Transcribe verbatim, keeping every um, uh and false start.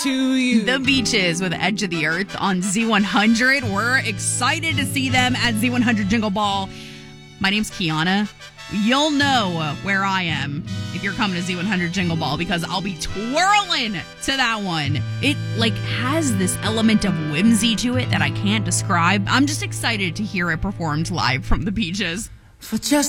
to you. The Beaches with Edge of the Earth on Z one hundred. We're excited to see them at Z one hundred Jingle Ball. My name's Kiana. You'll know where I am if you're coming to Z one hundred Jingle Ball because I'll be twirling to that one. It like has this element of whimsy to it that I can't describe. I'm just excited to hear it performed live from the Beaches. For just